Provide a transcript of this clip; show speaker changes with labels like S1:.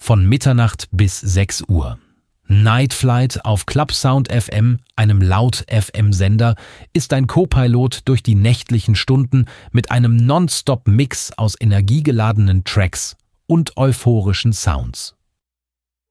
S1: von Mitternacht bis 6 Uhr. Night Flight auf Clubsound FM, einem Laut-FM-Sender, ist ein Co-Pilot durch die nächtlichen Stunden mit einem Non-Stop-Mix aus energiegeladenen Tracks und euphorischen Sounds.